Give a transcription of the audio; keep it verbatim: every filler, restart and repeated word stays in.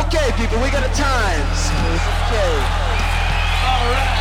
Okay, people, we got a time. Okay. All right.